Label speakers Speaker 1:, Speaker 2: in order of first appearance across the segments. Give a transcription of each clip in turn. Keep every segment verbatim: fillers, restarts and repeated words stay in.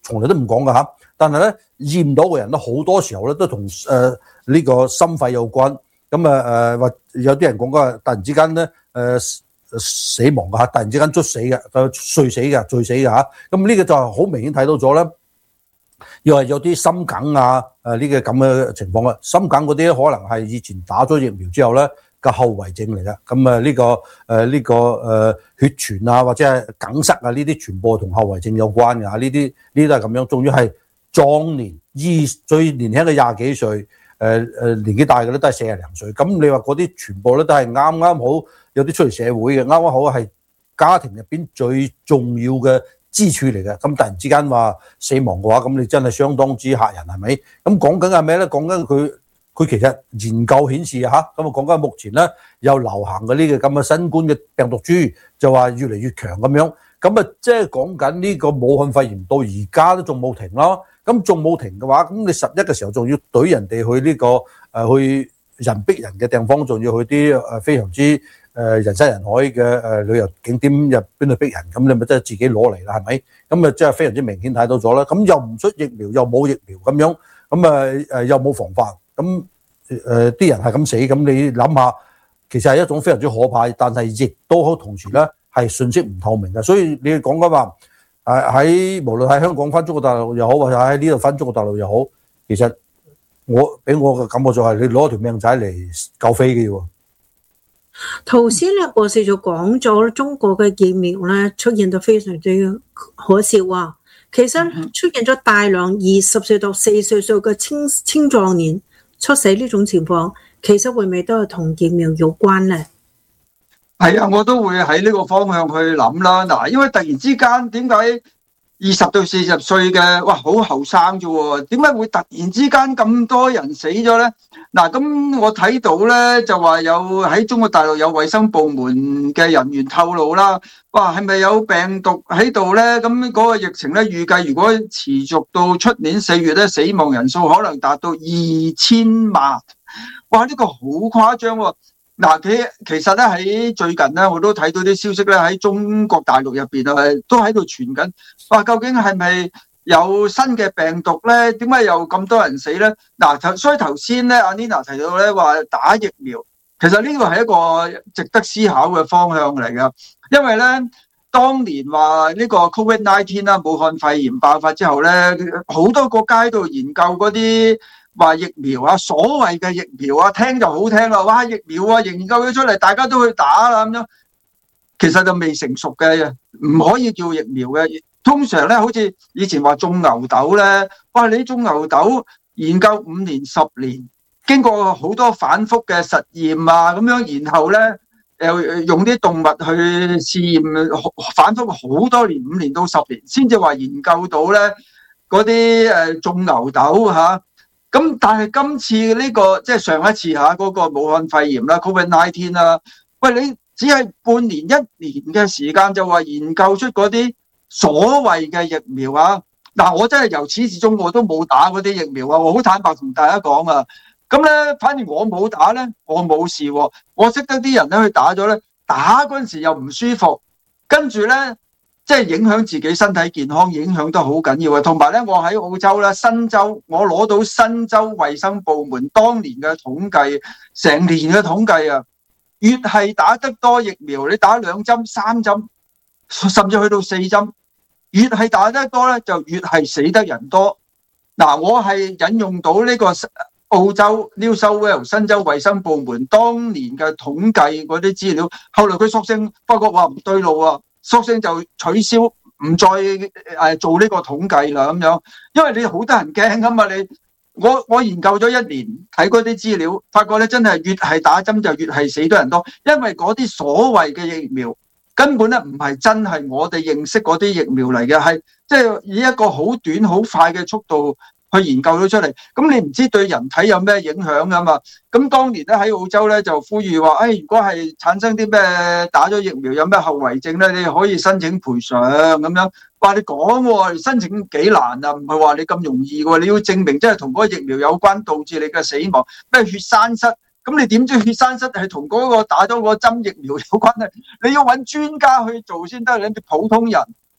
Speaker 1: 從來都唔講㗎嚇。但係咧驗到嘅人咧好多時候咧都同誒呢個心肺有關。咁啊誒或有啲人講過突然之間咧誒。呃死亡㗎嚇，突然之間猝死嘅，就碎死嘅，醉死嘅嚇。咁呢個就係好明顯睇到咗咧，又係有啲心梗啊，誒呢個咁嘅情況啊。心梗嗰啲可能係以前打咗疫苗之後咧嘅後遺症嚟嘅。咁啊呢個誒呢個誒血栓啊或者係梗塞啊呢啲全部同後遺症有關嘅嚇。呢啲呢啲都係咁樣，仲要係壯年二最年輕嘅廿幾歲。誒誒年紀大嘅咧都係四十零歲，咁你話嗰啲全部咧都係啱啱好有啲出嚟社會嘅，啱啱好係家庭入邊最重要嘅支柱嚟嘅。咁突然之間話死亡嘅話，咁你真係相當之嚇人，係咪？咁講緊係咩咧？講緊佢佢其實研究顯示嚇，咁啊講緊目前咧有流行嘅呢個咁嘅新冠嘅病毒株就話越嚟越強咁樣，咁啊即係講緊呢個武漢肺炎到而家都仲冇停咯。咁仲冇停嘅話，咁你十一嘅時候仲要懟人哋去呢、這個誒、呃、去人逼人嘅地方，仲要去啲誒非常之誒、呃、人山人海嘅誒、呃、旅遊景點入邊去逼人，咁你咪真係自己攞嚟啦，係咪？咁啊，即係非常之明顯睇到咗啦。咁又唔出疫苗，又冇疫苗咁樣，咁啊誒又冇防範，咁誒啲人係咁死，咁你諗下，其實係一種非常之可怕，但係亦都好同時咧係信息唔透明嘅，所以你講緊話。誒喺無論喺香港翻中國大陸又好，或者喺呢度翻中國大陸又好，其實我俾我嘅感覺就係你攞條命仔嚟救飛嘅喎。
Speaker 2: 頭先咧，博士就講咗中國嘅疫苗咧出現得非常之可笑啊！其實出現咗大量二十歲到四十歲嘅青青壯年猝死呢種情況，其實會唔會都係同疫苗有關咧？
Speaker 3: 係啊，我都會喺呢個方向去諗啦。嗱，因為突然之間點解二十到四十歲嘅哇好後生啫喎，點解會突然之間咁多人死咗咧？嗱，咁我睇到咧就話有喺中國大陸有衛生部門嘅人員透露啦，哇係咪有病毒喺度咧？咁嗰個疫情咧預計如果持續到出年四月咧，死亡人數可能達到二千萬。哇！呢個好誇張喎。嗱，其其實咧喺最近咧，我都睇到啲消息咧喺中國大陸入邊啊，都喺度傳緊。哇，究竟係咪有新嘅病毒咧？點解又咁多人死咧？嗱，所以頭先咧，阿 Nina 提到咧話打疫苗，其實呢個係一個值得思考嘅方向嚟㗎。因為咧，當年話呢個 Covid 十九 啦，武漢肺炎爆發之後咧，好多國家喺度研究嗰啲。話疫苗啊，所謂嘅疫苗啊，聽就好聽啦。哇，疫苗啊，研究咗出嚟，大家都去打啦咁樣。其實就未成熟嘅，唔可以叫疫苗嘅。通常咧，好似以前話種牛痘咧，哇，你種牛痘研究五年十年，經過好多反覆嘅實驗啊，咁樣，然後咧又用啲動物去試驗，反覆好多年，五年到十年，先至話研究到咧嗰啲誒種牛痘嚇。啊咁但係今次呢、這個即係上一次嚇嗰、那個武漢肺炎啦 ，Covid 十九 啦，喂，你只係半年一年嘅時間就話研究出嗰啲所謂嘅疫苗啊！嗱，我真係由始至終我都冇打嗰啲疫苗啊！我好坦白同大家講啊，咁咧反而我冇打咧，我冇事喎、啊。我識得啲人咧去打咗咧，打嗰陣時又唔舒服，跟住咧。即係影響自己身體健康，影響得好緊要啊！同埋咧，我喺澳洲啦，新州我攞到新州衛生部門當年嘅統計，成年嘅統計啊，越係打得多疫苗，你打兩針、三針，甚至去到四針，越係打得多咧，就越係死得人多。嗱，我係引用到呢個澳洲 New South Wales 新州衛生部門當年嘅統計嗰啲資料，後來佢索性發覺話唔對路啊！索性就取消，唔再誒做呢個統計啦咁樣，因為你好多人驚噶嘛，你我我研究咗一年，睇嗰啲資料，發覺咧真係越係打針就越係死多人多，因為嗰啲所謂嘅疫苗根本咧唔係真係我哋認識嗰啲疫苗嚟嘅，係即係以一個好短好快嘅速度去研究咗出嚟，咁你唔知對人體有咩影響噶嘛？咁當年咧喺澳洲咧就呼籲話，誒、哎，如果係產生啲咩打咗疫苗有咩後遺症咧，你可以申請賠償咁樣。話你講喎，申請幾難啊？唔係話你咁容易喎，你要證明即係同嗰個疫苗有關，導致你嘅死亡，咩血栓塞？咁你點知血栓塞係同嗰個打咗個針疫苗有關咧？你要揾專家去做先得，你普通人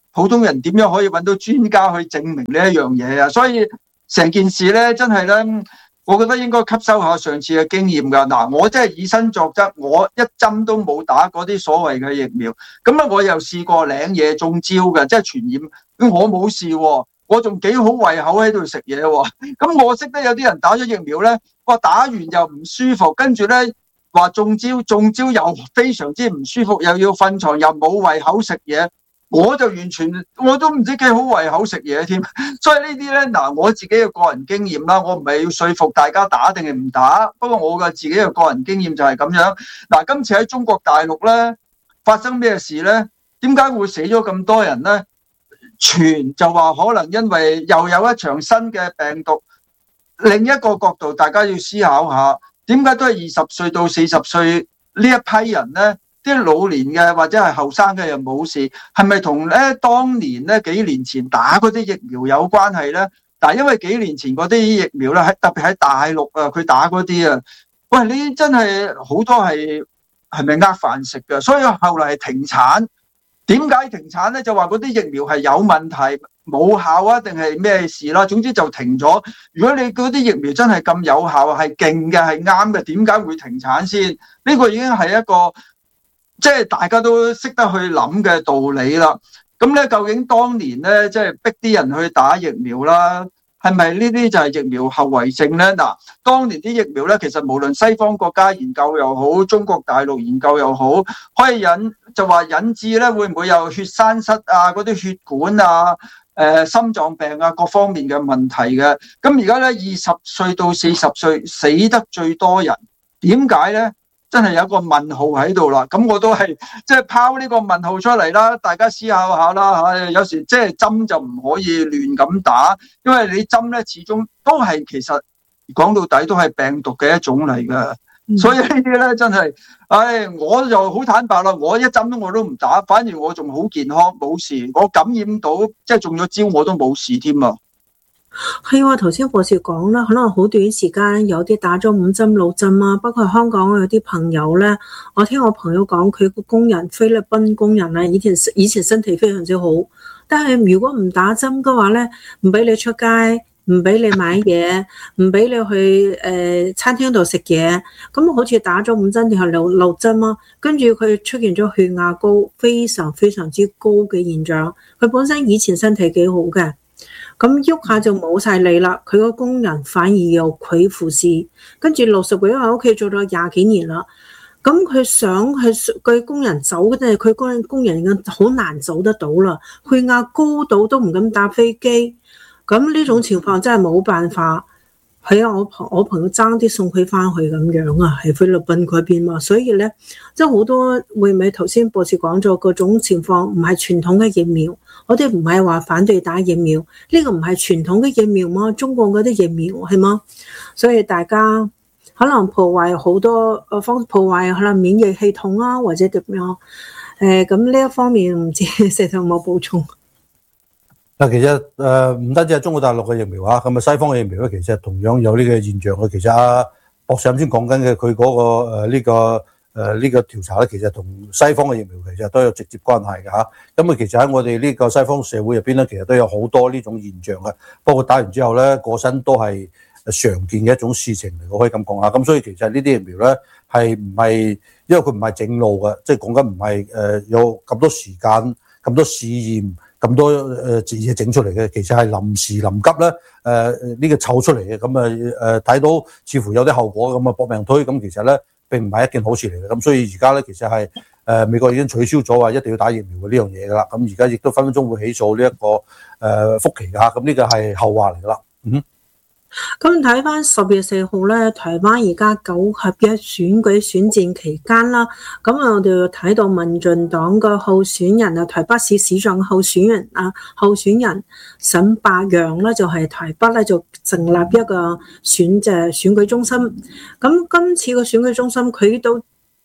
Speaker 3: 普通人點樣可以揾到專家去證明呢一樣嘢啊？所以成件事咧，真係咧，我覺得應該吸收下上次嘅經驗㗎。嗱，我真係以身作則，我一針都冇打嗰啲所謂嘅疫苗。咁啊，我又試過領嘢中招嘅，即係傳染。我冇事喎，我仲幾好胃口喺度食嘢喎。咁我識得有啲人打咗疫苗咧，哇，打完又唔舒服，跟住咧話中招，中招又非常之唔舒服，又要瞓床，又冇胃口食嘢。我就完全我都唔知幾好胃口食嘢添，所以呢啲咧，嗱，我自己嘅個人經驗啦，我唔係要說服大家打定係唔打，不過我嘅自己嘅個人經驗就係咁樣。嗱，今次喺中國大陸咧發生咩事咧？點解會死咗咁多人咧？傳就話可能因為又有一場新嘅病毒。另一個角度，大家要思考下，點解都係二十歲到四十歲呢一批人咧？啲老年嘅或者係後生嘅又冇事，係咪同咧當年咧幾年前打嗰啲疫苗有關係咧？但係因為幾年前嗰啲疫苗咧，喺特別喺大陸啊，佢打嗰啲啊，喂，你真係好多係係咪呃飯食㗎？所以後來係停產。點解停產咧？就話嗰啲疫苗係有問題冇效啊，定係咩事啦？總之就停咗。如果你嗰啲疫苗真係咁有效，係勁嘅，係啱嘅，點解會停產先？呢個已經係一個即係大家都識得去諗嘅道理啦。咁咧，究竟當年咧，即係逼啲人去打疫苗啦，係咪呢啲就係疫苗後遺症咧？嗱，當年啲疫苗咧，其實無論西方國家研究又好，中國大陸研究又好，可以引就話引致咧，會唔會有血栓塞啊、嗰啲血管啊、誒、呃、心臟病啊各方面嘅問題嘅？咁而家咧，二十歲到四十歲死得最多人，點解咧？真係有一個問號喺度啦，咁我都係即係拋呢個問號出嚟啦，大家思考下啦嚇。有時即係針就唔可以亂咁打，因為你針咧始終都係其實講到底都係病毒嘅一種嚟㗎，嗯、所以呢啲咧真係，唉，我就好坦白啦，我一針我都唔打，反而我仲好健康冇事，我感染到即係中咗招我都冇事添啊。
Speaker 2: 係啊，頭先博士講啦，可能好短時間有啲打咗五針六針啊，包括香港有啲朋友咧，我聽我朋友講，佢個工人菲律賓工人啊，以前以前身體非常之好，但係如果唔打針嘅話咧，唔俾你出街，唔俾你買嘢，唔俾你去誒、呃、餐廳度食嘢，咁好似打咗五針定係六六針啊，跟住佢出現咗血壓高，非常非常之高嘅現象。佢本身以前身體幾好嘅。咁喐下就冇晒力啦，佢個工人反而又佢服侍，跟住六十幾喺屋企做咗廿幾年啦。咁佢想去佢工人走嘅，但係佢工工人好難走得到啦，血壓高到都唔敢搭飛機。咁呢種情況真係冇辦法。係啊，我朋我朋友爭啲送佢翻去咁樣啊，喺菲律賓嗰邊嘛。所以咧，即係好多會唔會頭先博士講咗嗰種情況，唔係傳統嘅疫苗。我哋唔係話反對打疫苗，呢個唔係傳統嘅疫苗嘛，中國嗰啲疫苗係嘛，所以大家可能破壞好多誒方破壞可能免疫系統啊，或者點樣誒咁呢一方面唔知石頭有冇補充？
Speaker 1: 嗱，其實誒唔單止係中國大陸嘅疫苗啊，咁啊西方嘅疫苗咧，其實同樣有呢個現象嘅。其實阿博士啱先講緊嘅佢嗰個誒呢個。誒呢、呃這個調查咧，其實同西方嘅疫苗其實都有直接關係嘅嚇。咁啊，其實喺我哋呢個西方社會入邊咧，其實都有好多呢種現象嘅。不過打完之後咧，過身都係常見嘅一種事情嚟，我可以咁講下。咁所以其實呢啲疫苗咧係唔係，因為佢唔係整路嘅，即係講緊唔係誒有咁多時間、咁多試驗、咁多誒嘢整出嚟嘅。其實係臨時臨急咧，誒、呃、呢、這個湊出嚟嘅。咁啊誒睇到似乎有啲後果咁啊搏命推，咁其實咧，並唔係一件好事嚟嘅，咁所以而家咧其實係誒、呃、美國已經取消咗話一定要打疫苗嘅呢樣嘢噶啦，咁而家亦都分分鐘會起訴呢、這、一個誒、呃、福奇噶，咁呢個係後話嚟噶啦。嗯，
Speaker 2: 咁睇翻十月四號咧，台灣而家九合一選舉選戰期間啦，咁我哋睇到民進黨嘅候選人啊，台北市市長候選人啊，候選人沈伯洋咧就係、是、台北咧就成立一個選嘅選舉中心。咁今次個選舉中心佢都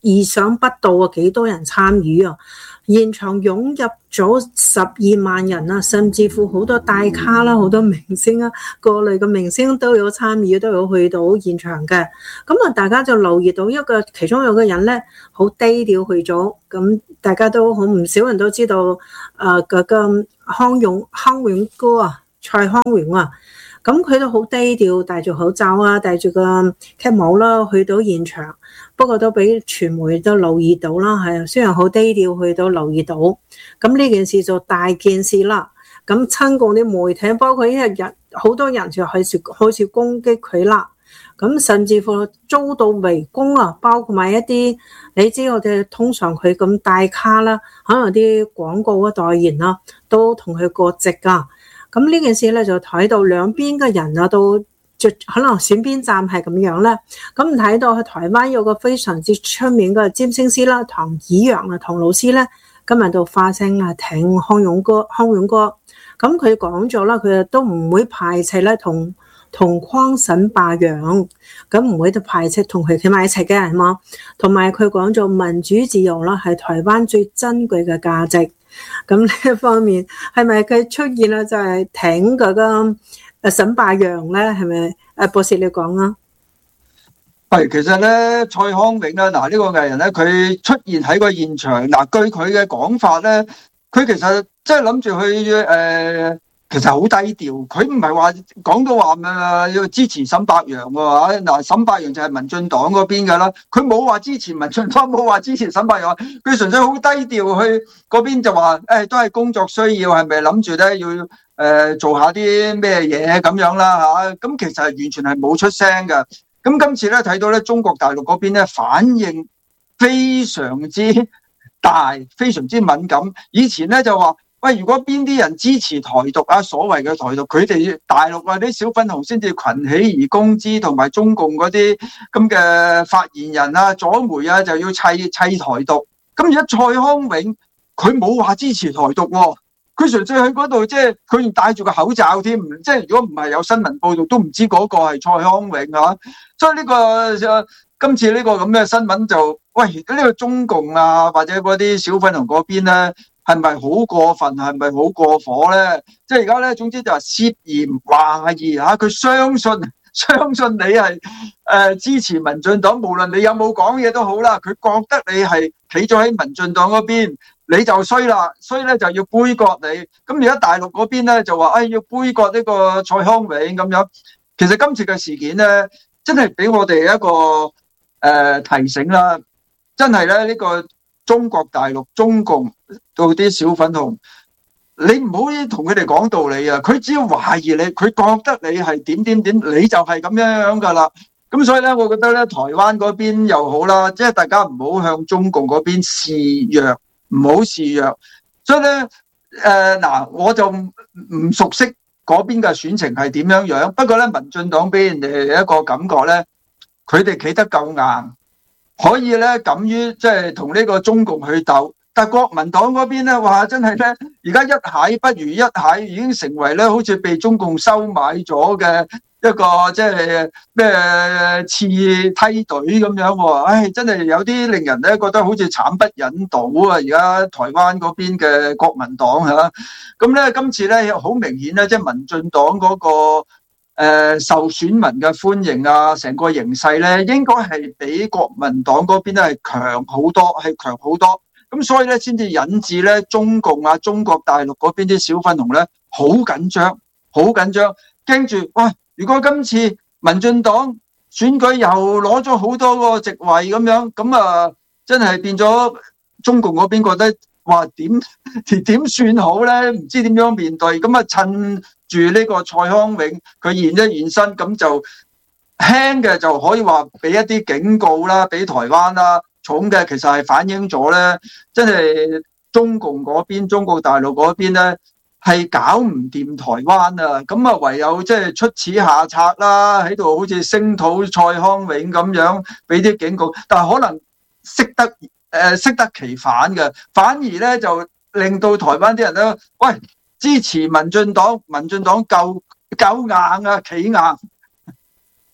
Speaker 2: 意想不到啊，幾多人參與啊！現場湧入咗十二萬人啊，甚至乎好多大咖啦，好多明星啊，各類嘅明星都有參與，都有去到現場嘅。咁啊，大家就留意到一個其中有個人咧，好低調去咗。咁大家都好唔少人都知道，誒、呃、嗰個康永康永哥啊，蔡康永啊。咁佢都好低調，戴住口罩啊，戴住個 cap 帽啦，去到現場。不過都俾傳媒都留意到啦，係啊，雖然好低調，去到留意到。咁呢件事就大件事啦。咁親共啲媒體，包括一日好多人就開始開始攻擊佢啦。咁甚至乎遭到圍攻啊，包括埋一啲你知我哋通常佢咁大咖啦，可能啲廣告嘅代言啦，都同佢過籍噶。咁呢件事咧就睇到兩邊嘅人啊，都可能選邊站係咁樣咧。咁睇到喺台灣有個非常之出名嘅占星師啦，唐以陽啊，唐老師咧今日就發聲啊，挺康永哥，康永哥。咁佢講咗啦，佢都唔會排斥咧同同框沈霸陽，咁唔會得排斥同佢企埋一齊嘅係嘛。同埋佢講咗民主自由啦，係台灣最珍貴嘅價值。咁呢一方面係咪佢出現啦？就係挺嗰個誒沈霸陽咧？係咪誒博士你講啊？
Speaker 3: 係其實咧，蔡康永咧，嗱、這、呢個藝人咧，佢出現喺個現場，嗱據佢嘅講法咧，佢其實即係諗住去誒。呃其實好低調，佢唔係話講到話誒要支持沈伯洋喎。嗱，沈伯洋就係民進黨嗰邊噶啦，佢冇話支持民進黨，冇話支持沈伯洋，佢純粹好低調去嗰邊就話誒、哎、都係工作需要，係咪諗住咧要誒、呃、做下啲咩嘢咁樣啦吓？咁其實完全係冇出聲嘅。咁今次咧睇到咧中國大陸嗰邊咧反應非常之大，非常之敏感。以前咧就話。喂，如果邊啲人支持台獨啊，所謂嘅台獨，佢哋大陸啊啲小粉紅先至群起而攻之，同埋中共嗰啲咁嘅發言人啊、左媒啊就要砌砌台獨。咁而家蔡康永佢冇話支持台獨喎，佢純粹喺嗰度即係佢仲戴住個口罩添，即係如果唔係有新聞報道都唔知嗰個係蔡康永啊。所以呢個今次呢個咁嘅新聞就喂呢個中共啊或者嗰啲小粉紅嗰邊咧。係咪好過分？係咪好過火咧？即係而家咧，總之就係涉嫌懷疑嚇，佢相信相信你係誒、呃、支持民進黨，無論你有冇講嘢都好啦，佢覺得你係企咗喺民進黨嗰邊，你就衰啦，所以咧就要杯葛你。咁而家大陸嗰邊咧就話誒、哎、要杯葛呢個蔡康永咁樣。其實今次嘅事件咧，真係俾我哋一個誒、呃、提醒啦，真係咧呢、這個。中國大陸中共到啲小粉紅，你唔好同佢哋講道理啊！佢只要懷疑你，佢覺得你係點點點，你就係咁樣樣噶啦。咁所以咧，我覺得咧，台灣嗰邊又好啦，即係大家唔好向中共嗰邊示弱，唔好示弱。所以咧，誒、呃、嗱，我就唔熟悉嗰邊嘅選情係點樣樣。不過咧，民進黨俾人哋一個感覺咧，佢哋企得夠硬。可以咧，敢於即係同呢個中共去鬥，但係國民黨嗰邊咧，話真係咧，而家一蟹不如一蟹，已經成為咧好似被中共收買咗嘅一個即係咩次梯隊咁樣喎。唉，真係有啲令人咧覺得好似慘不忍睹啊！而家台灣嗰邊嘅國民黨嚇，咁咧今次咧好明顯咧，即係民進黨嗰個。誒、呃，受選民嘅歡迎啊，成個形勢咧，應該係比國民黨嗰邊咧係強好多，係強好多。咁所以咧，先至引致咧中共啊、中國大陸嗰邊啲小粉紅咧好緊張，好緊張，驚住喂，如果今次民進黨選舉又攞咗好多個席位咁樣，咁啊，真係變咗中共嗰邊覺得話點點算好咧？唔知點樣面對，咁啊趁。住呢個蔡康永佢現一現身，咁就輕嘅就可以話俾一啲警告啦，俾台灣啦，重嘅其實係反映咗咧，真係中共嗰邊、中國大陸嗰邊咧係搞唔掂台灣啊，咁啊唯有即係出此下策啦，喺度好似聲討蔡康永咁樣，俾啲警告，但係可能適得誒適得其反嘅，反而咧就令到台灣啲人咧，喂。支持民進黨，民進黨夠夠硬啊，企硬。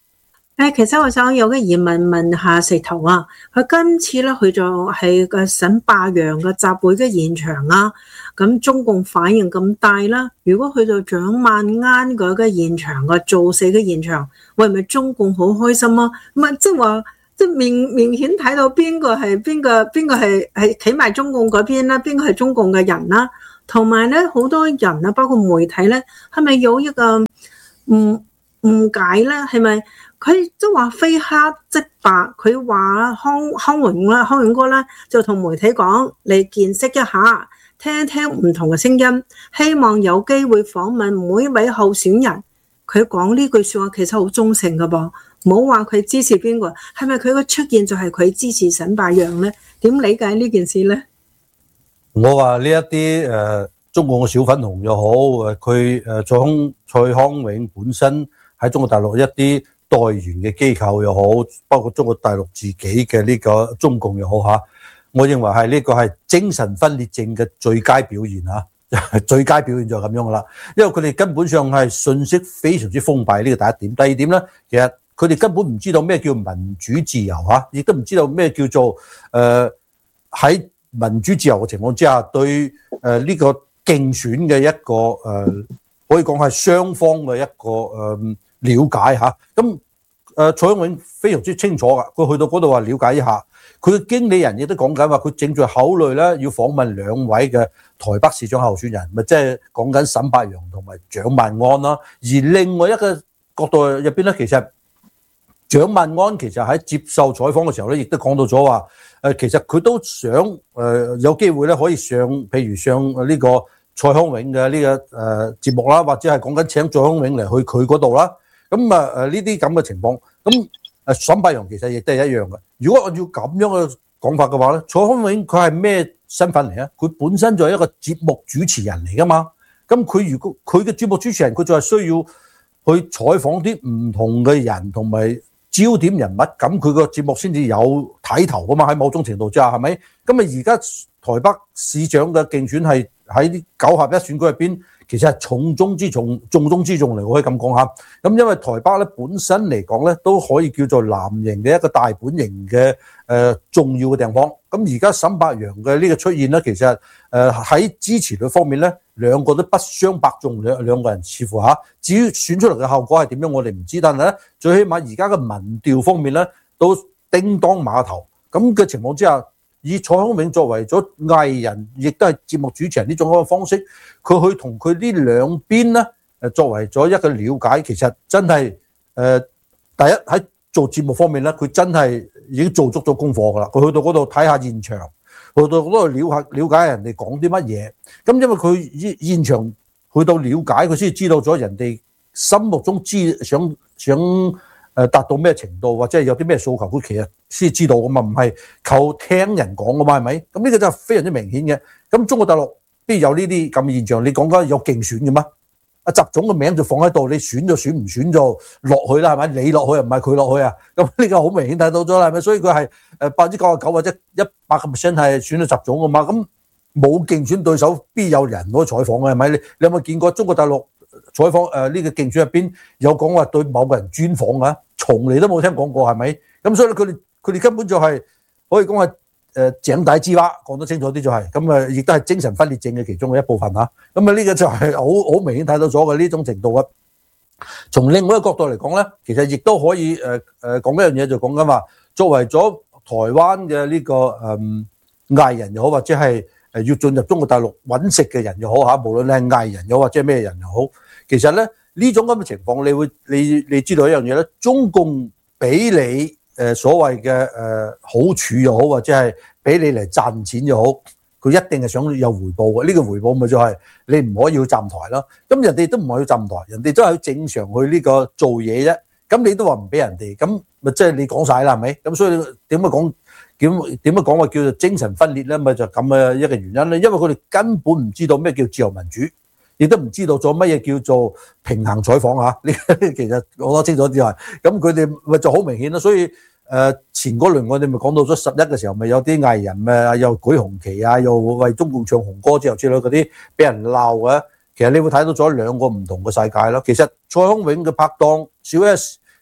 Speaker 2: 誒，其實我想有個疑問問下石頭啊，佢今次咧佢就係個沈伯洋嘅集會嘅現場啊，咁中共反應咁大啦，如果去到蔣萬安嗰個現場嘅造勢嘅現場，喂，咪中共好開心啊？唔係即係話，即係明明顯睇到邊個係邊個邊個係係企埋中共嗰邊啦，邊個係中共嘅人啦，同埋咧好多人啊，包括媒體咧，係咪有一個誤誤解咧？係咪？佢即係話非黑即白，佢話康康永啦，康永哥咧就同媒體講，你見識一下，聽一聽唔同嘅聲音，希望有機會訪問每一位候選人。佢講呢句説話其實好忠誠嘅噃，唔好話佢支持邊個，係咪佢個出現就係佢支持沈伯洋咧？點理解呢件事咧？
Speaker 1: 我話呢一啲誒中共嘅小粉紅又好，誒佢誒蔡康蔡康永本身喺中國大陸一啲代言嘅機構又好，包括中國大陸自己嘅呢個中共又好嚇，我認為係呢個係精神分裂症嘅最佳表現嚇，最佳表現就係咁樣噶啦。因為佢哋根本上係信息非常之封閉，呢個第一點。第二點咧，其實佢哋根本唔知道咩叫民主自由嚇，亦都唔知道咩叫做誒喺民主自由嘅情況之下，對誒呢個競選嘅一個誒可以講係雙方嘅一個誒了解嚇，咁誒蔡康永非常之清楚噶，佢去到嗰度話了解一下，佢嘅經理人亦都講緊話，佢正在考慮咧要訪問兩位嘅台北市長候選人，咪即係講緊沈伯洋同埋蔣萬安啦。而另外一個角度入邊咧，其實蔣萬安其實喺接受採訪嘅時候咧，亦都講到咗話，誒其實佢都想誒有機會咧可以上，譬如上呢個蔡康永嘅呢個誒節目啦，或者係講緊請蔡康永嚟去佢嗰度啦。咁啊誒呢啲咁嘅情況，咁誒沈伯洋其實亦都係一樣嘅。如果按照咁樣嘅講法嘅話咧，蔡康永佢係咩身份嚟啊？佢本身就係一個節目主持人嚟噶嘛。咁佢如果佢嘅節目主持人，佢就係需要去採訪啲唔同嘅人同埋焦點人物，咁佢個節目先至有睇頭噶嘛。喺某種程度之下，係咪？咁啊而家台北市長嘅競選係喺九合一選舉入邊，其實係重中之重、重中之重嚟，我可以咁講下。咁因為台北咧本身嚟講咧，都可以叫做藍營嘅一個大本營嘅誒、呃、重要嘅地方。咁而家沈伯洋嘅呢個出現咧，其實誒喺、呃、支持率方面咧，兩個都不相伯仲，兩兩個人似乎嚇。至於選出嚟嘅效果係點樣，我哋唔知。但係咧，最起碼而家嘅民調方面咧，都叮當馬頭。咁嘅情況之下，以蔡康永作為咗藝人，亦都係節目主持人呢種咁嘅方式，佢去同佢呢兩邊咧，誒作為咗一個了解，其實真係誒、呃、第一喺做節目方面咧，佢真係已經做足咗功課噶啦。佢去到嗰度睇下現場，去到嗰度了下了解人哋講啲乜嘢。咁因為佢現現場去到了解，佢先知道咗人哋心目中知想想。誒達到咩程度，或者係有啲咩訴求，佢其實先知道噶嘛，唔係靠聽人講噶嘛，係咪？咁呢個就係非常之明顯嘅。咁中國大陸邊有呢啲咁嘅現象？你講緊有競選嘅咩？阿習總嘅名就放喺度，你選就選，唔選就落去啦，係咪？你落去又唔係佢落去啊？咁呢個好明顯睇到咗啦，係咪？所以佢係誒百分之九十九或者一百個 percent 係選到習總噶嘛？咁冇競選對手，邊有人可以採訪嘅係咪？你你有冇見過中國大陸採訪誒呢個競選入邊有講話對某個人專訪啊？從嚟都冇聽講過，係咪？咁所以佢哋佢哋根本就係、是、可以講係誒井底之蛙，講得清楚啲就係咁啊，亦都係精神分裂症嘅其中嘅一部分嚇。咁啊呢個就係好好明顯睇到咗嘅呢種程度啊。從另外一個角度嚟講咧，其實亦都可以誒誒講一樣嘢，就講緊話作為咗台灣嘅呢、這個誒、嗯、藝人又好，或者係誒要進入中國大陸揾食嘅人又好嚇，無論你係藝人又好或者咩人又好，其實咧。呢種咁嘅情況，你會你你知道一樣嘢咧，中共俾你誒所謂嘅誒好處又好，或者係俾你嚟賺錢又好，佢一定係想有回報嘅。呢個回報咪就係你唔可以去站台咯。咁人哋都唔可以站台，人哋都係正常去呢個做嘢啫。咁你都話唔俾人哋，咁咪即係你講晒啦，係咪？咁所以點解講點點樣講話叫做精神分裂咧？咪就咁嘅一個原因咧。因為佢哋根本唔知道咩叫自由民主。亦都唔知道咗乜嘢叫做平衡採訪嚇，呢其實我都清楚啲係，咁佢哋咪就好明顯咯。所以誒前嗰輪我哋咪講到咗十一嘅時候，咪有啲藝人咪又舉紅旗啊，又為中共唱紅歌之後之類嗰啲俾人鬧嘅。其實你會睇到咗兩個唔同嘅世界咯。其實蔡康永嘅拍檔小 S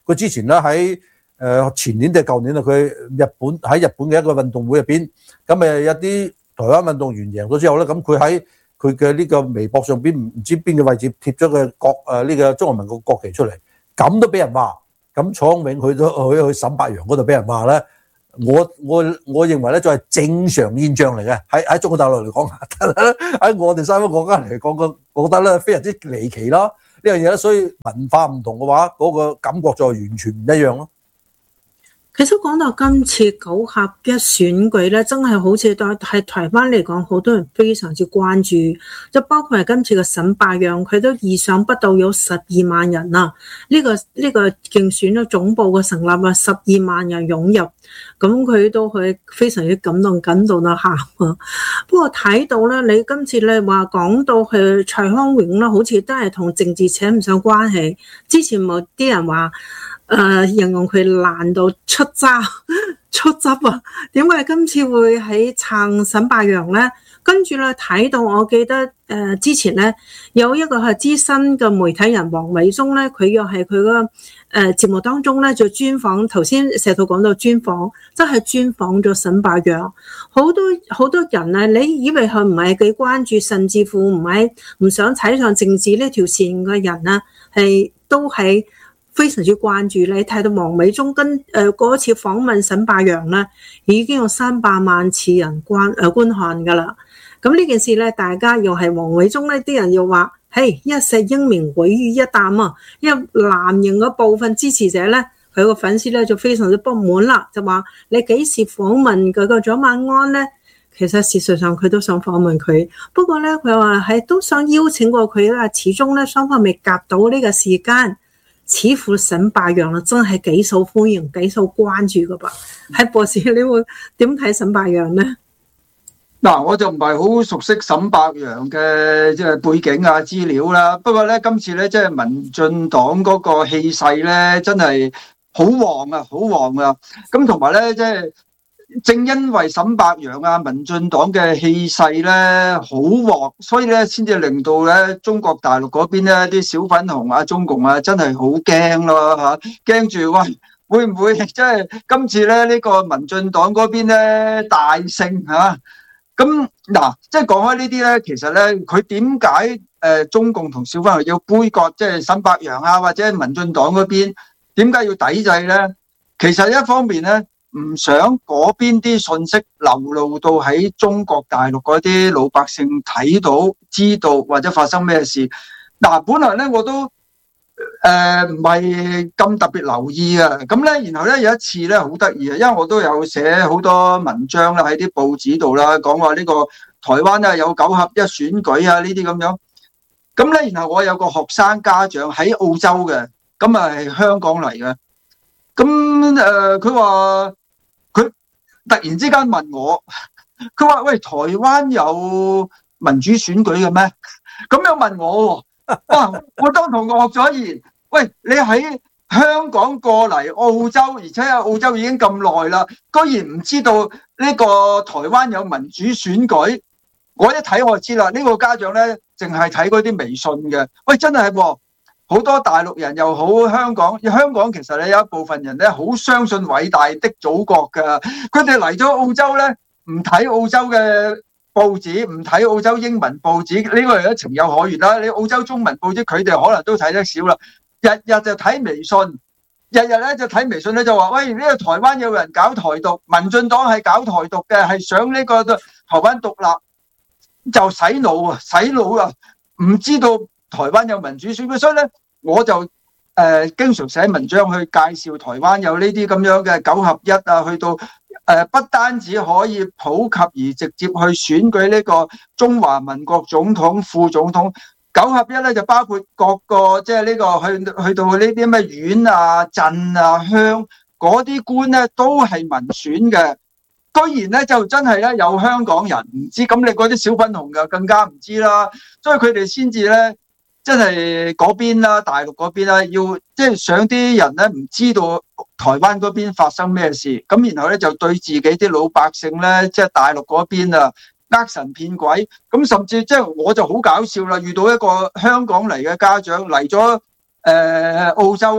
Speaker 1: 佢之前咧喺誒前年定係舊年啊，佢日本喺日本嘅一個運動會入邊，咁誒有啲台灣運動員贏咗之後咧，咁佢喺佢嘅呢個微博上邊唔唔知邊個位置貼咗個國誒呢個中華民國國旗出嚟，咁都俾人話。咁蔡康永去咗去去沈伯洋嗰度俾人話咧，我我我認為咧就係正常現象嚟嘅，喺喺中國大陸嚟講，喺我哋三個國家嚟講，我覺得咧非常之離奇啦呢樣嘢咧，所以文化唔同嘅話，嗰個感覺就完全唔一樣咯。
Speaker 2: 其實講到今次九合一選舉咧，真係好似喺台灣嚟講，好多人非常之關注，就包括係今次嘅沈伯洋，佢都意想不到有十二萬人啊！呢、這個呢、這個競選咗總部嘅成立啊，十二萬人湧入，咁佢都係非常之感動，感動到喊啊！不過睇到咧，你今次咧話講到係蔡康永啦，好似都係同政治扯唔上關係。之前冇啲人話。誒、呃、形容佢爛到出渣出汁啊！點解今次會喺撐沈伯洋咧？跟住咧睇到，我記得誒、呃、之前咧有一個係資深嘅媒體人黃偉忠咧，佢又係佢個誒節目當中咧就專訪，頭先石頭講到專訪，真係專訪咗沈伯洋。好多好多人啊，你以為佢唔係幾關注，甚至乎唔係唔想踩上政治呢條線嘅人啊，係都係。非常之關注，你睇到黃偉忠跟誒嗰次訪問沈伯洋咧，已經有三百萬次人觀誒觀看㗎啦。咁呢件事咧，大家又係黃偉忠咧，啲人又話：嘿，一世英名毀於一旦啊！因為藍營嗰部分支持者咧，佢個粉絲咧就非常之不滿啦，就話你幾時訪問嗰個蔣萬安咧？其實事實上佢都想訪問佢，不過咧佢話係都想邀請過佢啦，始終咧雙方未夾到呢個時間。似乎沈伯洋啦，真係幾受歡迎、幾受關注噶噃。喺博士，你會點睇沈伯洋咧？
Speaker 3: 嗱，我就唔係好熟悉沈伯洋嘅即係背景啊資料啦。不過咧，今次咧即係民進黨嗰個氣勢咧，真係好旺啊，好旺啊。咁同埋咧，即係正因為沈伯洋啊，民進黨嘅氣勢咧好旺，所以咧先至令到咧中國大陸嗰邊咧啲小粉紅啊、中共啊真係好驚咯嚇，驚住喂會唔會即係今次咧呢個民進黨嗰邊咧大勝嚇？咁嗱，即係講開呢啲咧，其實咧佢點解誒中共同小粉紅要杯葛即係沈伯洋啊，或者民進黨嗰邊點解要抵制咧？其實一方面咧，唔想嗰邊啲信息流露到喺中國大陸嗰啲老百姓睇到、知道或者發生咩事。嗱，本來咧我都誒唔係咁特別留意啊。咁咧，然後咧有一次咧好得意啊，因為我都有寫好多文章啦喺啲報紙度啦，講話呢個台灣啊有九合一選舉啊呢啲咁樣。咁咧，然後我有個學生家長喺澳洲嘅，咁啊係香港嚟嘅。咁誒，佢話。突然之間問我，佢話：喂，台灣有民主選舉嘅咩？咁樣問我喎，哇！我當同學咗言，喂，你喺香港過嚟澳洲，而且喺澳洲已經咁耐啦，居然唔知道呢個台灣有民主選舉？我一睇我就知啦，呢個家長咧，淨係睇嗰啲微信嘅。喂，真係喎！好多大陸人又好，香港香港其實咧有一部分人咧好相信偉大的祖國㗎，佢哋嚟咗澳洲咧，唔睇澳洲嘅報紙，唔睇澳洲英文報紙，呢個係情有可原啦。你澳洲中文報紙佢哋可能都睇得少啦，日日就睇微信，日日咧就睇微信咧就話：喂，呢個台灣有人搞台獨，民進黨係搞台獨嘅，係想呢個台灣獨立，就洗腦啊，洗腦啊，唔知道台灣有民主選舉，所以咧我就誒、呃、經常寫文章去介紹台灣有呢啲咁樣嘅九合一啊，去到誒、呃、不單止可以普及而直接去選舉呢個中華民國總統、副總統。九合一咧就包括各個即係呢個去去到呢啲咩縣啊、鎮啊、鄉嗰啲官咧都係民選嘅。居然咧就真係咧有香港人唔知，咁你嗰啲小粉紅就更加唔知啦。所以佢哋先至咧，真係嗰邊啦，大陸嗰邊啦，要即係想啲人咧唔知道台灣嗰邊發生咩事，咁然後咧就對自己啲老百姓咧，即係大陸嗰邊啊，呃神騙鬼。咁甚至即係我就好搞笑啦，遇到一個香港嚟嘅家長嚟咗誒澳洲，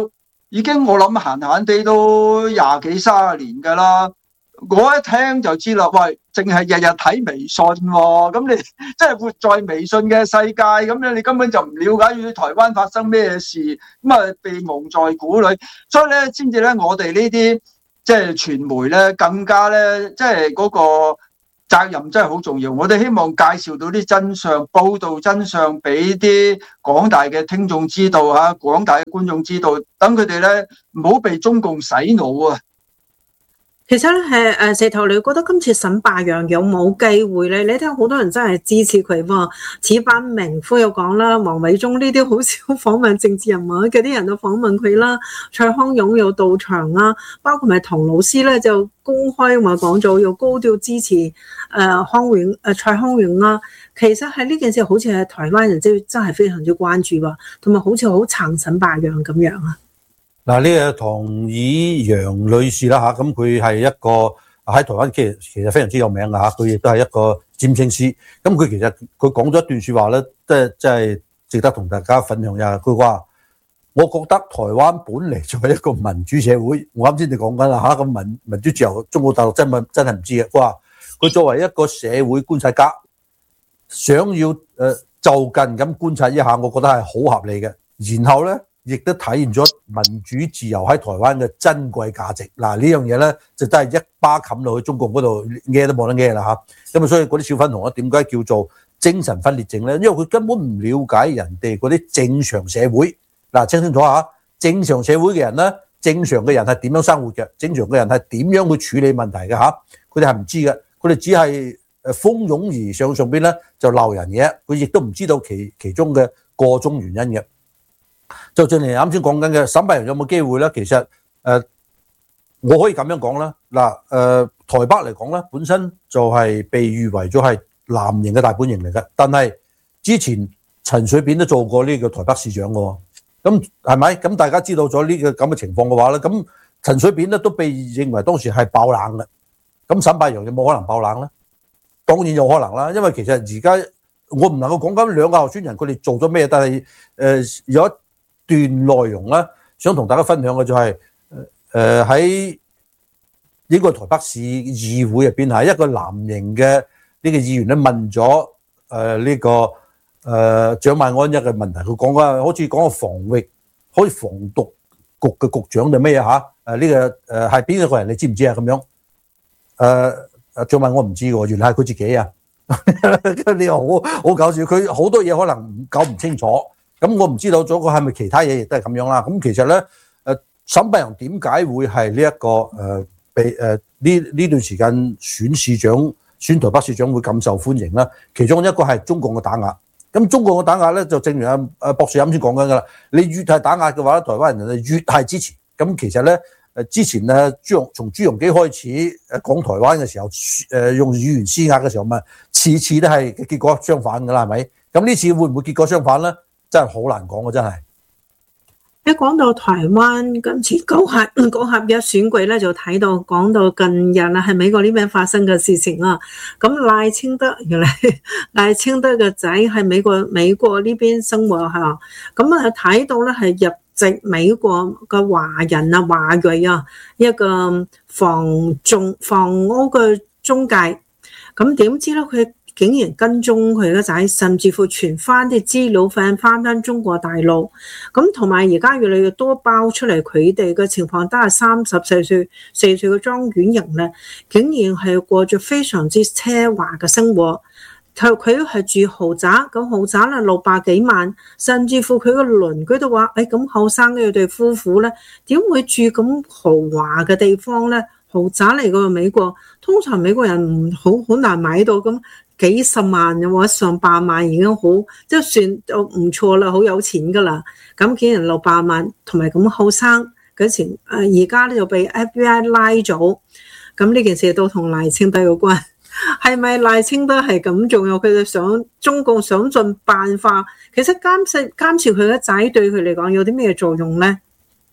Speaker 3: 已經我諗閒閒地都廿幾三十年㗎啦。我一聽就知啦，喂，淨係日日睇微信喎、哦，咁你即係活在微信嘅世界，咁樣你根本就唔了解於台灣發生咩事，咁啊被蒙在鼓裏，所以咧先至咧，我哋呢啲即係傳媒咧，更加咧即係嗰個責任真係好重要。我哋希望介紹到啲真相，報導真相俾啲廣大嘅聽眾知道嚇，廣大嘅觀眾知道，等佢哋咧唔好被中共洗腦啊！
Speaker 2: 其實咧係誒石頭，你覺得今次沈伯洋有冇機會咧？你睇好多人真係支持佢喎，此班名夫有講啦，王偉忠呢啲好少訪問政治人物嘅啲人都訪問佢啦，蔡康永有到場啦，包括埋唐老師咧就公開話講咗要高調支持誒康永誒蔡康永啦。其實喺呢件事好似係台灣人真真係非常之關注喎，同埋好似好撐沈伯洋咁樣啊。
Speaker 1: 嗱，呢個唐以陽女士啦嚇，咁佢係一個喺台灣其實其實非常之有名嘅嚇，佢亦都係一個占星師。咁佢其實佢講咗一段説話咧，即係即係值得同大家分享一下。佢話：我覺得台灣本嚟就係一個民主社會。我啱先就講緊啦嚇，咁民民主自由，中國大陸真係真係唔知嘅。佢話佢作為一個社會觀察家，想要誒就近咁觀察一下，我覺得係好合理嘅。然後咧，亦都體現咗民主自由喺台灣嘅珍貴價值。嗱，呢樣嘢咧就真係一巴冚落去中共嗰度，嘢都冇得嘢啦嚇。咁啊，所以嗰啲小粉紅咧點解叫做精神分裂症咧？因為佢根本唔了解人哋嗰啲正常社會。嗱，聽清楚下，正常社會嘅人咧，正常嘅人係點樣生活嘅？正常嘅人係點樣去處理問題嘅嚇？佢哋係唔知嘅，佢哋只係誒蜂擁而上上邊咧就鬧人嘅，佢亦都唔知道其其中嘅個中原因嘅。就正如啱先講緊嘅，沈伯洋有冇機會咧？其實誒、呃，我可以咁樣講啦。嗱，誒台北嚟講咧，本身就係被譽為咗係藍營嘅大本營嚟嘅。但係之前陳水扁都做過呢個台北市長嘅喎，咁係咪？咁大家知道咗呢個咁嘅情況嘅話咧，咁陳水扁咧都被認為當時係爆冷嘅。咁沈伯洋有冇可能爆冷咧？當然有可能啦，因為其實而家我唔能夠講緊兩個候選人佢哋做咗咩，但係誒、呃、有一段內容咧，想同大家分享嘅就係誒喺呢個台北市議會入邊，係一個藍營嘅呢個議員咧問咗誒呢個誒蔣萬安一嘅問題，佢講啊，好似講個防疫，好似防毒局嘅局長定咩啊嚇？誒呢個誒係邊一個人？你知唔知啊？咁樣誒誒蔣萬安唔知喎，原來係佢自己啊！呢個好好搞笑，佢好多嘢可能搞唔清楚。咁我唔知道咗個係咪其他嘢亦都係咁樣啦。咁其實咧，誒沈伯洋點解會係呢一個誒被誒呢呢段時間選市長、選台北市長會咁受歡迎啦？其中一個係中共嘅打壓。咁中共嘅打壓咧，就正如阿阿博士啱先講緊噶啦，你越係打壓嘅話咧，台灣人就越係支持。咁其實咧，誒之前咧朱鎔從朱鎔基開始誒講台灣嘅時候，誒用語言施壓嘅時候，咪次次都係結果相反噶啦，係咪？咁呢次會唔會結果相反咧？真係好難講嘅，真係。
Speaker 2: 一講到台灣今次九合九合一選舉咧，就睇到講到近日啊，喺美國呢邊發生嘅事情啦。咁賴清德原來賴清德嘅仔喺美國美國呢邊生活嚇，咁啊睇到咧係入籍美國嘅華人啊華裔啊一個房仲房屋嘅中介，咁點知咧佢竟然跟蹤佢個仔，甚至乎傳翻啲資料翻翻翻中國大陸，咁同埋而家越嚟越多爆出嚟佢哋嘅情況，都係三十四歲四歲嘅莊園人咧，竟然係過住非常之奢華嘅生活。佢佢係住豪宅，咁豪宅咧六百幾萬，甚至乎佢個鄰居都話：誒咁後生嘅對夫婦咧，點會住咁豪華嘅地方咧？豪宅嚟嘅美國，通常美國人唔好好難買到咁。幾十萬或者上百萬已經好，即係算就唔錯啦，好有錢噶啦。咁竟然六百萬，同埋咁後生嗰時，誒而家咧就被 F B I 拉咗。咁呢件事都同賴清德有關，係咪賴清德係咁？仲有佢哋想中共想盡辦法，其實監視監視佢個仔對佢嚟講有啲咩作用咧？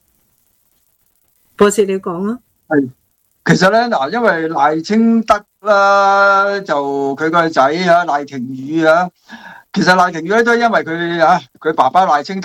Speaker 2: 博士你講啊。
Speaker 3: 係，其實咧嗱，因為賴清德啦，就佢個仔啊賴廷宇啊，其實賴廷宇咧都係因為佢啊佢爸爸賴清德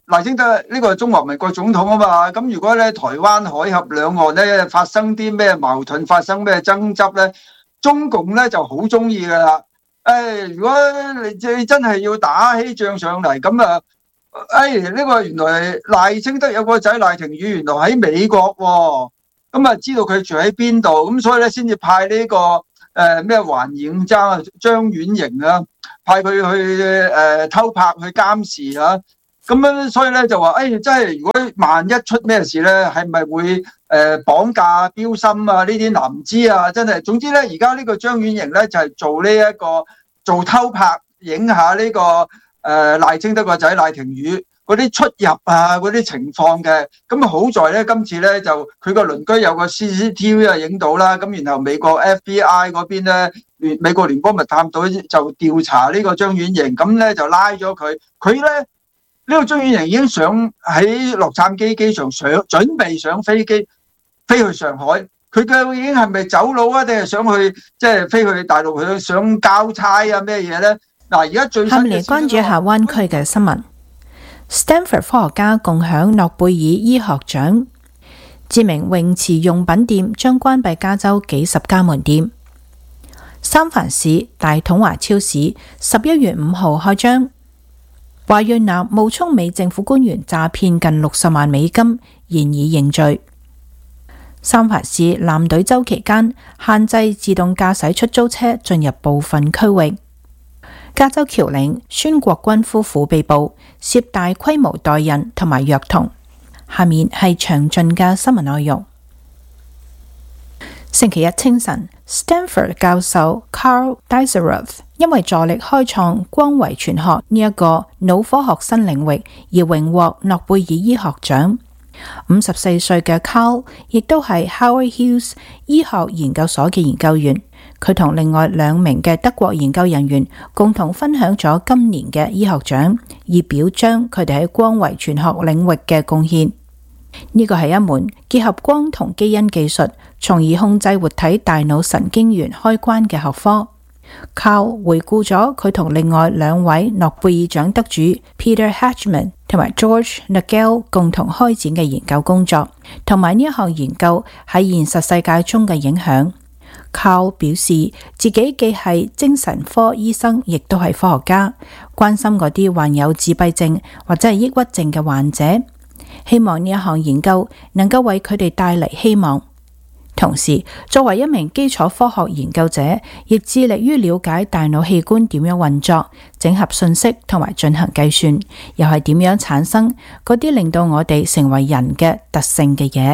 Speaker 3: 賴清德呢個中華民國總統啊嘛，咁如果咧台灣海峽兩岸咧發生啲咩矛盾，發生咩爭執咧，中共咧就好中意噶啦。誒、哎，如果你你真係要打起仗上嚟，咁啊，誒、哎、呢、這個原來賴清德有個仔賴廷宇，原來喺美國喎、哦，咁啊知道佢住喺邊度，咁所以咧先至派呢、這個誒咩環影張啊張婉瑩啊，派佢去誒、呃、偷拍去監視啊。咁樣所以咧就話，誒、哎，真係如果萬一出咩事咧，係咪會誒、呃、綁架標心啊？呢啲男知啊，真係。總之咧，而家呢個張婉瑩咧就係、是、做呢、這、一個做偷拍，影下呢、這個誒賴、呃、清德個仔賴廷宇嗰啲出入啊嗰啲情況嘅。咁啊好在咧，今次咧就佢個鄰居有個 C C T V 啊影到啦。咁然後美國 F B I 嗰邊咧，聯美國聯邦密探隊就調查呢個張婉瑩，咁咧就拉咗佢。佢咧。呢個張婉瑩已經上喺洛杉磯機場上準備上飛機飛去上海，佢究竟係咪走佬啊？定係想去即係飛去大陸去想交差啊？咩嘢咧？嗱，而家最新嘅
Speaker 4: 嚟關注一下灣區嘅新聞。Stanford 科學家共享諾貝爾醫學獎，知名泳池用品店將關閉加州幾十家門店。三藩市大統華超市十一月五號開張。華裔男冒充美政府官員詐騙近六十萬美金，現已認罪。三藩市藍隊週期間限制自動駕駛出租車進入部分區域。加州僑領孫國軍夫婦被捕，涉大規模代孕同埋虐童。下面係詳盡嘅新聞內容。星期一清晨 Stanford 教授 Carl Deiseroth 因為助力開創光遺傳學呢一個腦科學新領域而榮獲諾貝爾醫學獎。五十四歲嘅 Carl 亦都係 Howard Hughes 醫學研究所嘅研究員，佢同另外兩名嘅德國研究人員共同分享咗今年嘅醫學獎，以表彰佢哋喺光遺傳學領域嘅貢獻。呢個係一門結合光同基因技術，從而控制活體大腦神經元開關嘅學科。Carl 回顧咗佢同另外兩位諾貝爾獎得主 Peter Hachman 同埋 George Nagel 共同開展嘅研究工作，同埋呢一項研究喺現實世界中嘅影響。Carl 表示自己既係精神科醫生，亦都係科學家，關心嗰啲患有自閉症或者係抑鬱症嘅患者。希望呢一項研究能夠為佢哋帶嚟希望。同時，作為一名基礎科學研究者，亦致力於了解大腦器官點樣運作、整合信息同埋進行計算，又係點樣產生嗰啲令到我哋成為人嘅特性嘅嘢。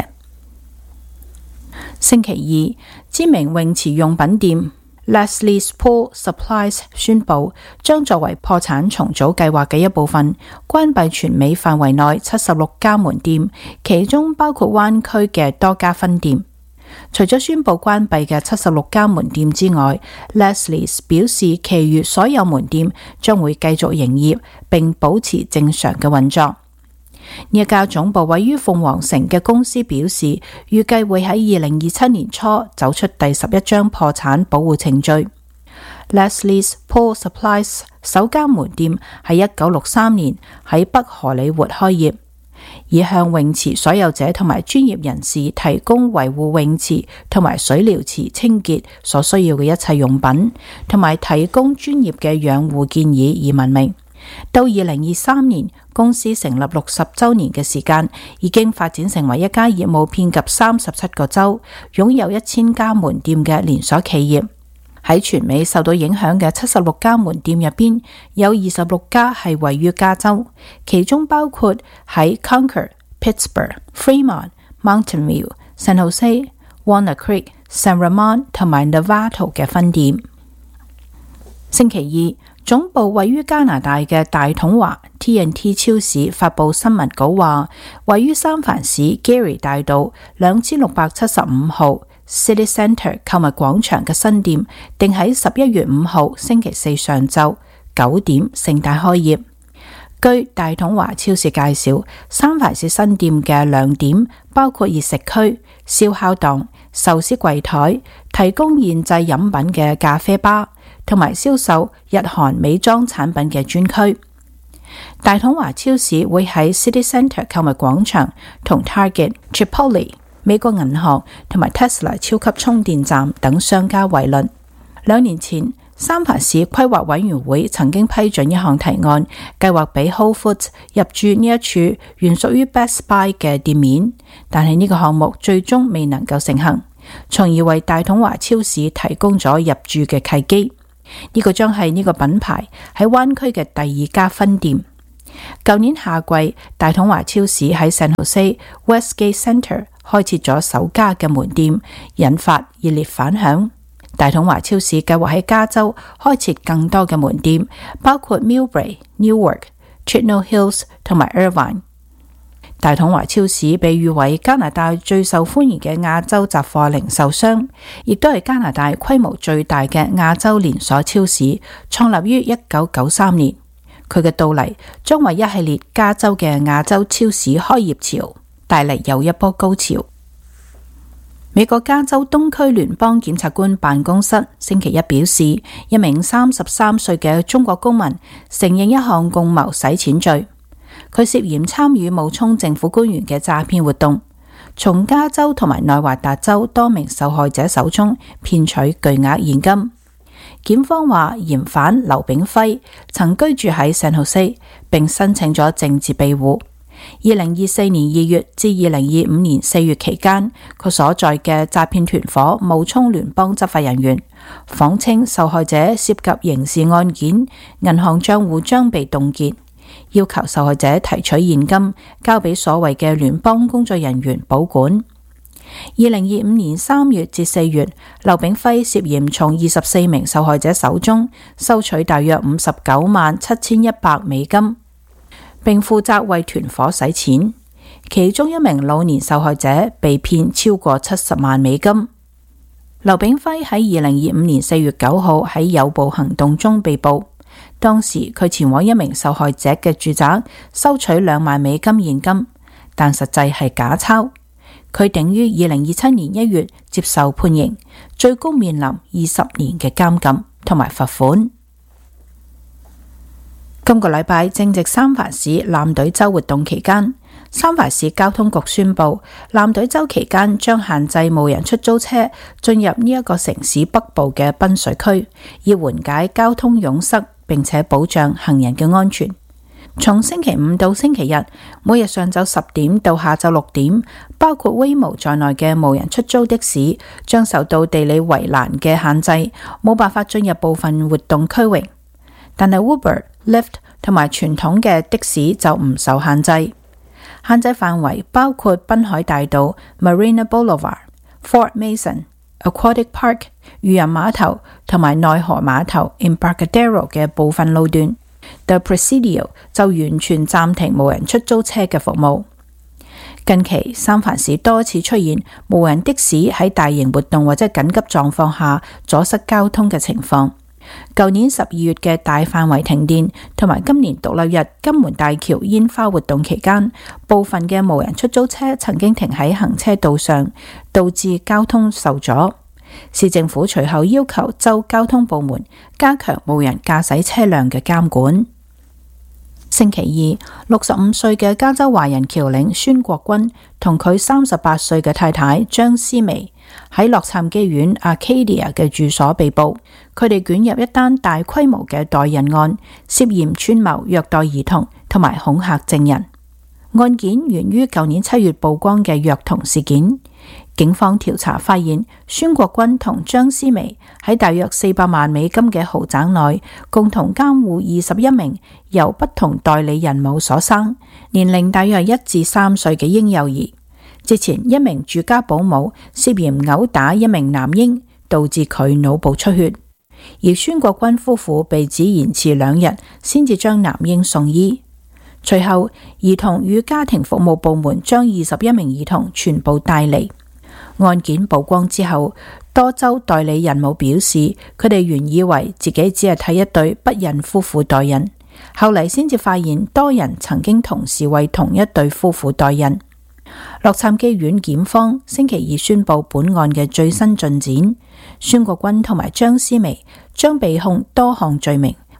Speaker 4: 星期二，知名泳池用品店Leslie's Pool Supplies 宣布，將作為破產重組計劃嘅一部分，關閉全美範圍內七十六家門店，其中包括灣區嘅多家分店。除咗宣布關閉嘅七十六家門店之外， Leslie's 表示其餘所有門店將會繼續營業，並保持正常嘅運作。呢一家總部位於鳳凰城嘅公司表示，預計會喺二零二七年初走出第十一章破產保護程序。Leslie's Pool Supplies 首間門店喺一九六三年喺北荷里活開業，以向泳池所有者同埋專業人士提供維護泳池同埋水療池清潔所需要嘅一切用品，同埋提供專業嘅養護建議而聞名。到二零二三年，公司成立六十周年嘅時間，已經發展成為一家業務遍及三十七個州、擁有一千家門店嘅連鎖企業。喺全美受到影響嘅七十六家門店入邊，有二十六家係位於加州，其中包括喺 Concord、Pittsburgh、Fremont、Mountain View、San Jose、Walnut Creek、San Ramon 同埋 Novato 嘅分店。星期二，總部位於加拿大嘅大統華 T and T 超市發佈新聞稿話，位於三藩市 Geary 大道兩千六百七十五號 City Centre 購物廣場嘅新店，定喺十一月五號星期四上晝九點盛大開業。據大統華超市介紹，三藩市新店嘅亮點包括熱食區、燒烤檔、壽司櫃台、提供現製飲品嘅咖啡吧，同埋銷售日韓美妝產品嘅專區。 大統華超市會喺 City Centre 購物廣場同 Target、Chipotle、美國銀行同埋 Tesla 超級充電站等商家為鄰。兩年前，三藩市規劃委員會曾經批准一項提案，計劃俾 Whole Foods 入駐呢一處原屬於 Best Buy 嘅店面，但係呢個項目最終未能夠成行，從而為大統華超市提供咗入駐嘅契機。呢個將係呢個品牌喺灣區嘅第二家分店。舊年夏季，大統華超市喺 San Jose Westgate Center 開設咗首家嘅門店，引發熱烈反響。大統華超市計劃喺加州開設更多嘅門店，包括 Millbrae、Newark、Chino Hills 同埋 Irvine。大統華超市被譽為加拿大最受歡迎嘅亞洲雜貨零售商，亦都係加拿大規模最大嘅亞洲連鎖超市，創立於一九九三年。佢嘅到嚟將為一系列加州嘅亞洲超市開業潮帶嚟又一波高潮。美國加州東區聯邦檢察官辦公室星期一表示，一名三十三歲嘅中國公民承認一項共謀洗錢罪，佢涉嫌參與冒充政府官員嘅詐騙活動，從加州同埋內華達州多名受害者手中騙取巨額現金。檢方話，嫌犯劉炳輝曾居住喺 San Jose， 並申請咗政治庇護。二零二四年二月至二零二五年四月期間，佢所在嘅詐騙團伙冒充聯邦執法人員，謊稱受害者涉及刑事案件，銀行賬戶將被凍結，要求受害者提取現金交俾所謂嘅聯邦工作人員保管。二零二五年三月至四月，劉炳輝涉嫌從二十四名受害者手中收取大約五十九萬七千一百美金，並負責為團伙洗錢，其中一名老年受害者被騙超過七十萬美金。劉炳輝喺二零二五年四月九號喺誘捕行動中被捕，當時佢前往一名受害者嘅住宅收取兩萬美金現金，但實際係假鈔。佢定於二零二七年一月接受判刑，最高面臨二十年嘅監禁同埋罰款。今個禮拜正值三藩市藍隊週活動期間，三藩市交通局宣布，藍隊週期間將限制無人出租車進入呢一個城市北部嘅濱水區，以緩解交通擁塞，並且保障行人嘅安全。從星期五到星期日，每日上晝十點到下晝六點，包括 Waymo 在內嘅無人出租的士將受到地理圍欄嘅限制，冇辦法進入部分活動區域。但係 Uber、Lyft 同埋傳統嘅的，的士就唔受限制。限制範圍包括濱海大道 Marina Boulevard、Fort Mason、Aquatic Park、漁人碼頭同埋內河碼頭 Embarcadero 嘅部分路段。The Presidio 就完全暫停無人出租車嘅服務。近期三藩市多次出現無人的士喺大型活動或者緊急狀況下阻塞交通嘅情況。舊年十二月嘅大範圍停電，同埋今年獨立日金門大橋煙花活動期間，部分嘅無人出租車曾經停喺行車道上，導致交通受阻。市政府隨後要求州交通部門加強無人駕駛車輛嘅監管。星期二，六十五歲嘅加州華人僑領孫國軍同佢三十八歲嘅太太張思薇喺洛杉磯縣 Arcadia 嘅住所被捕，佢哋捲入一單大規模嘅代孕案，涉嫌串謀虐待兒童同埋恐嚇證人。案件源於舊年七月曝光嘅虐童事件。警方調查發現，孫國軍同張思薇喺大約四百萬美金嘅豪宅內，共同監護二十一名由不同代理人母所生，年齡大約一至三歲嘅嬰幼兒。之前一名住家保姆涉嫌毆打一名男嬰，導致佢腦部出血，而孫國軍夫婦被指延遲兩日先至將男嬰送醫。隨後，兒童與家庭服務部門將二十一名兒童全部帶離。案件曝光之後，多州代理孕母表示，佢哋原以為自己只係替一對不孕夫婦代孕，後嚟先至發現多人曾經同時為同一對夫婦代孕。洛杉磯縣檢方星期二宣布本案嘅最新進展，孫國軍同埋張思薇將被控多項罪名，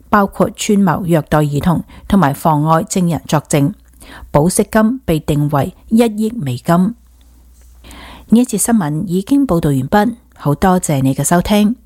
Speaker 4: 包括串謀虐待兒童同埋妨礙證人作證。保釋金被定為一億美金。呢一節新聞已經報道完畢，好多謝你嘅收聽。